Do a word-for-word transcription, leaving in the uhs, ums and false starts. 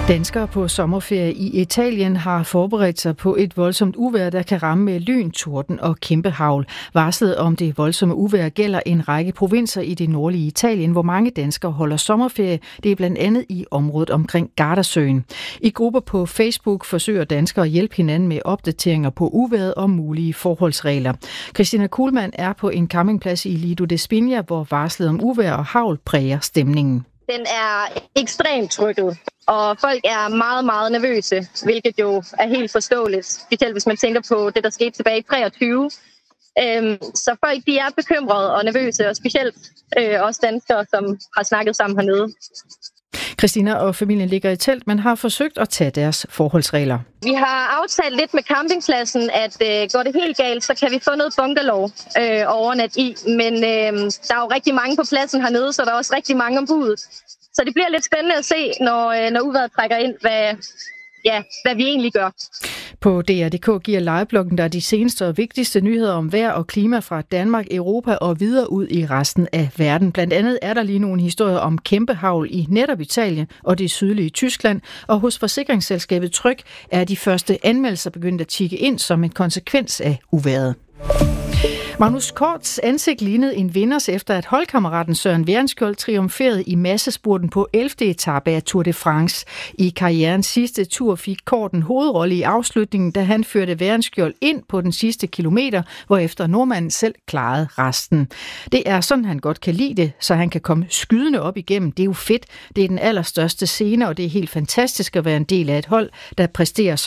Danskere på sommerferie i Italien har forberedt sig på et voldsomt uvejr, der kan ramme med lyn, torden og kæmpe hagl. Varslet om det voldsomme uvejr gælder en række provinser i det nordlige Italien, hvor mange danskere holder sommerferie. Det er blandt andet i området omkring Gardasøen. I grupper på Facebook forsøger danskere at hjælpe hinanden med opdateringer på uvejret og mulige forholdsregler. Christina Kuhlmann er på en campingplads i Lido de Spina, hvor varslet om uvejr og hagl præger stemningen. Den er ekstremt trykket, og folk er meget, meget nervøse, hvilket jo er helt forståeligt, specielt hvis man tænker på det, der skete tilbage i treogtyve. Øhm, så folk de er bekymrede og nervøse, og specielt øh, også danskere, som har snakket sammen hernede. Christina og familien ligger i telt, men har forsøgt at tage deres forholdsregler. Vi har aftalt lidt med campingpladsen, at øh, går det helt galt, så kan vi få noget bungalow øh, overnat i. Men øh, der er jo rigtig mange på pladsen hernede, så der er også rigtig mange om budet. Så det bliver lidt spændende at se, når, øh, når uvejret trækker ind, hvad, ja, hvad vi egentlig gør. På D R punktum d k giver livebloggen der de seneste og vigtigste nyheder om vejr og klima fra Danmark, Europa og videre ud i resten af verden. Blandt andet er der lige nogle historier om kæmpe hagl i netop Italien og det sydlige Tyskland. Og hos forsikringsselskabet Tryg er de første anmeldelser begyndt at tikke ind som en konsekvens af uvejret. Magnus Korts ansigt lignede en vinders efter, at holdkammeraten Søren Værenskjold triumferede i massespurten på ellevte etape af Tour de France. I karrierens sidste tur fik Kort en hovedrolle i afslutningen, da han førte Værenskjold ind på den sidste kilometer, hvorefter nordmanden selv klarede resten. Det er sådan, han godt kan lide det, så han kan komme skydende op igennem. Det er jo fedt. Det er den allerstørste scene, og det er helt fantastisk at være en del af et hold, der præsterer